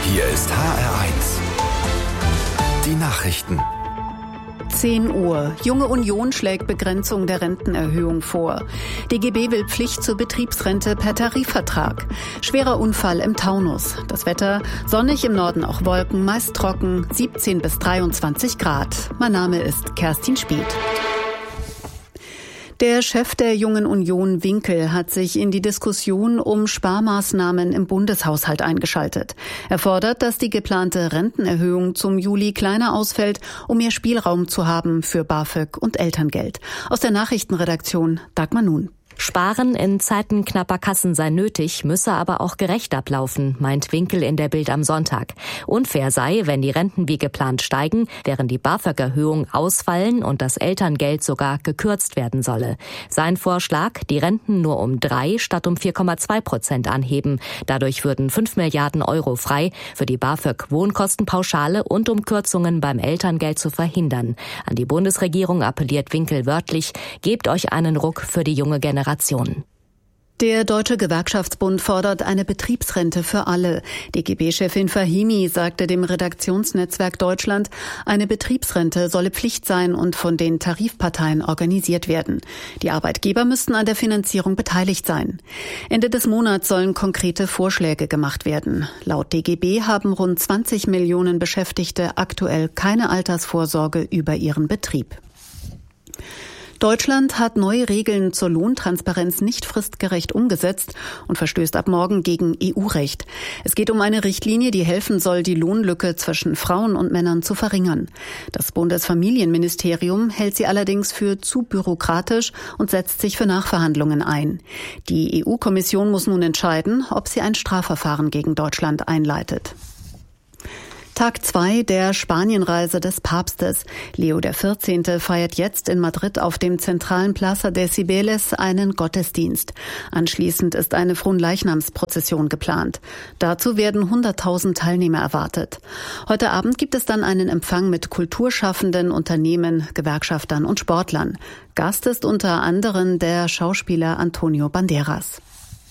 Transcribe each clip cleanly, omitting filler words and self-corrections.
Hier ist HR1. Die Nachrichten. 10 Uhr. Junge Union schlägt Begrenzung der Rentenerhöhung vor. DGB will Pflicht zur Betriebsrente per Tarifvertrag. Schwerer Unfall im Taunus. Das Wetter: sonnig, im Norden auch Wolken, meist trocken, 17 bis 23 Grad. Mein Name ist Kerstin Spieth. Der Chef der Jungen Union, Winkel, hat sich in die Diskussion um Sparmaßnahmen im Bundeshaushalt eingeschaltet. Er fordert, dass die geplante Rentenerhöhung zum Juli kleiner ausfällt, um mehr Spielraum zu haben für BAföG und Elterngeld. Aus der Nachrichtenredaktion Dagmar Nun. Sparen in Zeiten knapper Kassen sei nötig, müsse aber auch gerecht ablaufen, meint Winkel in der Bild am Sonntag. Unfair sei, wenn die Renten wie geplant steigen, während die BAföG-Erhöhung ausfallen und das Elterngeld sogar gekürzt werden solle. Sein Vorschlag: die Renten nur um 3 statt um 4,2% anheben. Dadurch würden 5 Milliarden Euro frei für die BAföG-Wohnkostenpauschale und um Kürzungen beim Elterngeld zu verhindern. An die Bundesregierung appelliert Winkel wörtlich: gebt euch einen Ruck für die junge Generation. Der Deutsche Gewerkschaftsbund fordert eine Betriebsrente für alle. DGB-Chefin Fahimi sagte dem Redaktionsnetzwerk Deutschland, eine Betriebsrente solle Pflicht sein und von den Tarifparteien organisiert werden. Die Arbeitgeber müssten an der Finanzierung beteiligt sein. Ende des Monats sollen konkrete Vorschläge gemacht werden. Laut DGB haben rund 20 Millionen Beschäftigte aktuell keine Altersvorsorge über ihren Betrieb. Deutschland hat neue Regeln zur Lohntransparenz nicht fristgerecht umgesetzt und verstößt ab morgen gegen EU-Recht. Es geht um eine Richtlinie, die helfen soll, die Lohnlücke zwischen Frauen und Männern zu verringern. Das Bundesfamilienministerium hält sie allerdings für zu bürokratisch und setzt sich für Nachverhandlungen ein. Die EU-Kommission muss nun entscheiden, ob sie ein Strafverfahren gegen Deutschland einleitet. Tag 2 der Spanienreise des Papstes. Leo XIV. Feiert jetzt in Madrid auf dem zentralen Plaza de Cibeles einen Gottesdienst. Anschließend ist eine Fronleichnamsprozession geplant. Dazu werden 100.000 Teilnehmer erwartet. Heute Abend gibt es dann einen Empfang mit Kulturschaffenden, Unternehmen, Gewerkschaftern und Sportlern. Gast ist unter anderem der Schauspieler Antonio Banderas.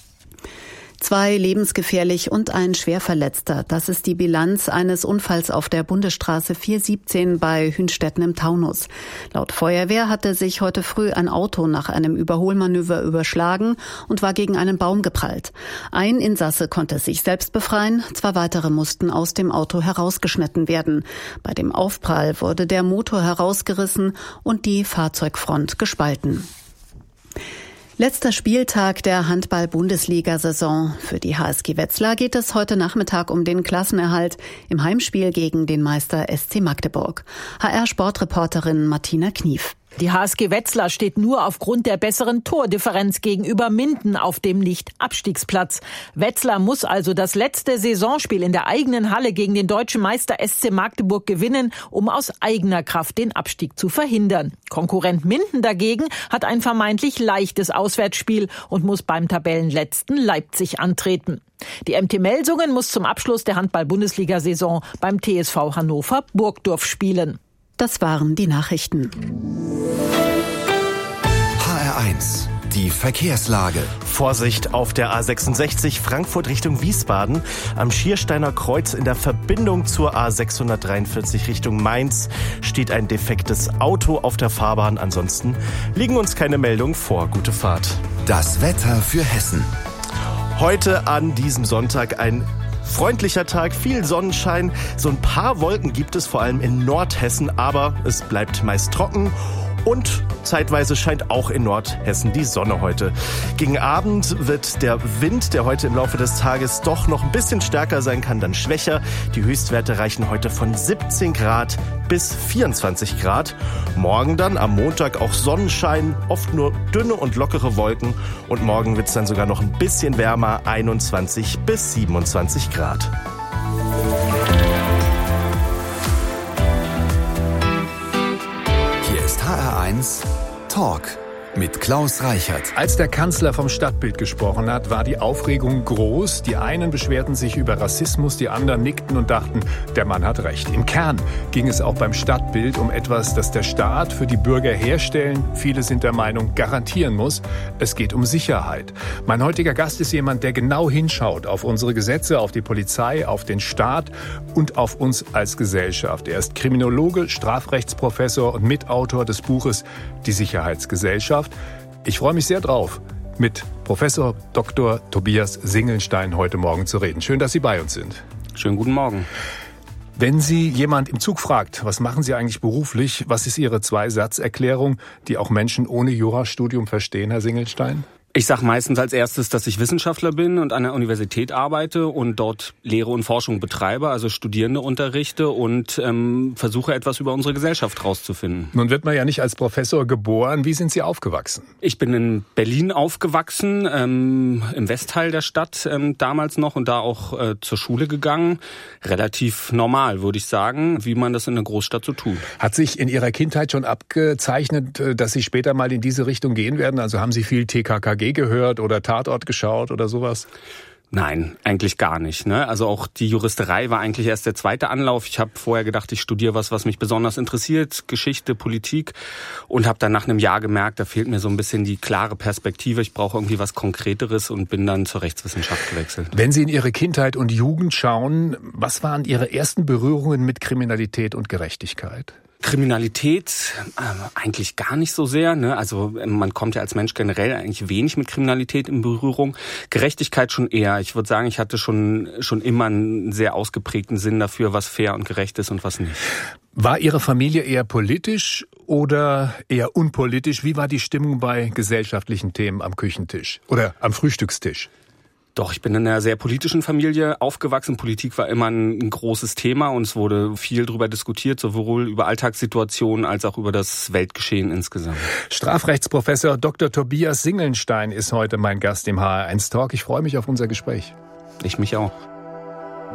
2 lebensgefährlich und ein Schwerverletzter. Das ist die Bilanz eines Unfalls auf der Bundesstraße 417 bei Hünstetten im Taunus. Laut Feuerwehr hatte sich heute früh ein Auto nach einem Überholmanöver überschlagen und war gegen einen Baum geprallt. Ein Insasse konnte sich selbst befreien, 2 weitere mussten aus dem Auto herausgeschnitten werden. Bei dem Aufprall wurde der Motor herausgerissen und die Fahrzeugfront gespalten. Letzter Spieltag der Handball-Bundesliga-Saison. Für die HSG Wetzlar geht es heute Nachmittag um den Klassenerhalt im Heimspiel gegen den Meister SC Magdeburg. HR-Sportreporterin Martina Knief. Die HSG Wetzlar steht nur aufgrund der besseren Tordifferenz gegenüber Minden auf dem Nicht-Abstiegsplatz. Wetzlar muss also das letzte Saisonspiel in der eigenen Halle gegen den deutschen Meister SC Magdeburg gewinnen, um aus eigener Kraft den Abstieg zu verhindern. Konkurrent Minden dagegen hat ein vermeintlich leichtes Auswärtsspiel und muss beim Tabellenletzten Leipzig antreten. Die MT Melsungen muss zum Abschluss der Handball-Bundesliga-Saison beim TSV Hannover Burgdorf spielen. Das waren die Nachrichten. HR1, die Verkehrslage. Vorsicht auf der A66 Frankfurt Richtung Wiesbaden. Am Schiersteiner Kreuz in der Verbindung zur A643 Richtung Mainz steht ein defektes Auto auf der Fahrbahn. Ansonsten liegen uns keine Meldungen vor. Gute Fahrt. Das Wetter für Hessen. Heute an diesem Sonntag ein freundlicher Tag, viel Sonnenschein. So ein paar Wolken gibt es, vor allem in Nordhessen, aber es bleibt meist trocken. Und zeitweise scheint auch in Nordhessen die Sonne heute. Gegen Abend wird der Wind, der heute im Laufe des Tages doch noch ein bisschen stärker sein kann, dann schwächer. Die Höchstwerte reichen heute von 17 Grad bis 24 Grad. Morgen dann am Montag auch Sonnenschein, oft nur dünne und lockere Wolken. Und morgen wird es dann sogar noch ein bisschen wärmer, 21 bis 27 Grad. HR1 Talk. mit Klaus Reichert. Als der Kanzler vom Stadtbild gesprochen hat, war die Aufregung groß. Die einen beschwerten sich über Rassismus, die anderen nickten und dachten, der Mann hat recht. Im Kern ging es auch beim Stadtbild um etwas, das der Staat für die Bürger herstellen, viele sind der Meinung, garantieren muss. Es geht um Sicherheit. Mein heutiger Gast ist jemand, der genau hinschaut auf unsere Gesetze, auf die Polizei, auf den Staat und auf uns als Gesellschaft. Er ist Kriminologe, Strafrechtsprofessor und Mitautor des Buches Die Sicherheitsgesellschaft. Ich freue mich sehr drauf, mit Professor Dr. Tobias Singelnstein heute Morgen zu reden. Schön, dass Sie bei uns sind. Schönen guten Morgen. Wenn Sie jemand im Zug fragt, was machen Sie eigentlich beruflich, was ist Ihre Zwei-Satz-Erklärung, die auch Menschen ohne Jurastudium verstehen, Herr Singelnstein? Ich sage meistens als erstes, dass ich Wissenschaftler bin und an der Universität arbeite und dort Lehre und Forschung betreibe, also Studierende unterrichte und versuche etwas über unsere Gesellschaft rauszufinden. Nun wird man ja nicht als Professor geboren. Wie sind Sie aufgewachsen? Ich bin in Berlin aufgewachsen, im Westteil der Stadt damals noch und da auch zur Schule gegangen. Relativ normal, würde ich sagen, wie man das in einer Großstadt so tut. Hat sich in Ihrer Kindheit schon abgezeichnet, dass Sie später mal in diese Richtung gehen werden? Also haben Sie viel TKKG gehört oder Tatort geschaut oder sowas? Nein, eigentlich gar nicht. Also auch die Juristerei war eigentlich erst der zweite Anlauf. Ich habe vorher gedacht, ich studiere was mich besonders interessiert, Geschichte, Politik, und habe dann nach einem Jahr gemerkt, da fehlt mir so ein bisschen die klare Perspektive. Ich brauche irgendwie was Konkreteres und bin dann zur Rechtswissenschaft gewechselt. Wenn Sie in Ihre Kindheit und Jugend schauen, was waren Ihre ersten Berührungen mit Kriminalität und Gerechtigkeit? Kriminalität eigentlich gar nicht so sehr. Also man kommt ja als Mensch generell eigentlich wenig mit Kriminalität in Berührung. Gerechtigkeit schon eher. Ich würde sagen, ich hatte schon immer einen sehr ausgeprägten Sinn dafür, was fair und gerecht ist und was nicht. War Ihre Familie eher politisch oder eher unpolitisch? Wie war die Stimmung bei gesellschaftlichen Themen am Küchentisch oder am Frühstückstisch? Doch, ich bin in einer sehr politischen Familie aufgewachsen. Politik war immer ein großes Thema und es wurde viel darüber diskutiert, sowohl über Alltagssituationen als auch über das Weltgeschehen insgesamt. Strafrechtsprofessor Dr. Tobias Singelnstein ist heute mein Gast im HR1 Talk. Ich freue mich auf unser Gespräch. Ich mich auch.